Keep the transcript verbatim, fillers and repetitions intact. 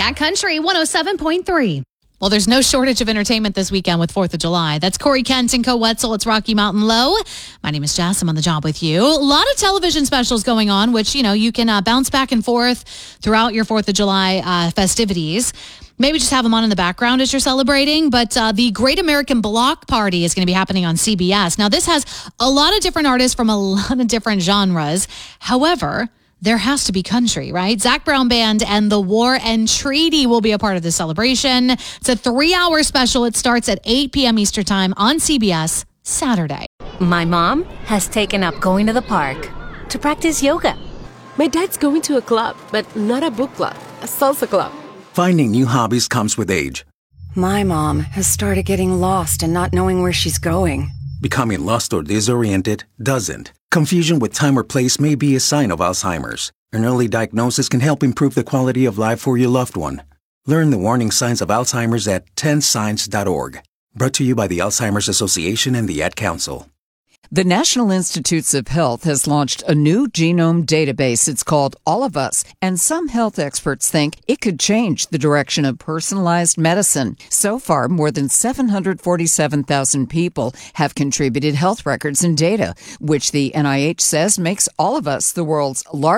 Country one oh seven point three. Well, there's no shortage of entertainment this weekend with fourth of July. That's Corey Kent and Co Wetzel. It's Rocky Mountain Low. My name is Jess. I'm on the job with you. A lot of television specials going on, which, you know, you can uh, bounce back and forth throughout your fourth of July uh, festivities. Maybe just have them on in the background as you're celebrating. But uh, the Great American Block Party is going to be happening on C B S. Now, this has a lot of different artists from a lot of different genres. However, there has to be country, right? Zac Brown Band and the War and Treaty will be a part of the celebration. It's a three-hour special. It starts at eight p.m. Eastern Time on C B S Saturday. My mom has taken up going to the park to practice yoga. My dad's going to a club, but not a book club, a salsa club. Finding new hobbies comes with age. My mom has started getting lost and not knowing where she's going. Becoming lost or disoriented doesn't. Confusion with time or place may be a sign of Alzheimer's. An early diagnosis can help improve the quality of life for your loved one. Learn the warning signs of Alzheimer's at ten signs dot org. Brought to you by the Alzheimer's Association and the Ad Council. The National Institutes of Health has launched a new genome database. It's called All of Us, and some health experts think it could change the direction of personalized medicine. So far, more than seven hundred forty-seven thousand people have contributed health records and data, which the N I H says makes All of Us the world's largest